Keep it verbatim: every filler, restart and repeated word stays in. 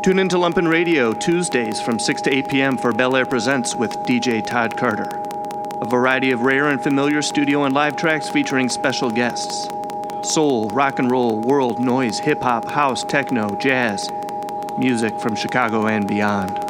Tune into Lumpen Radio Tuesdays from six to eight p.m. for Bel Air Presents with D J Todd Carter. A variety of rare and familiar studio and live tracks featuring special guests. Soul, rock and roll, world, noise, hip-hop, house, techno, jazz. Music from Chicago and beyond.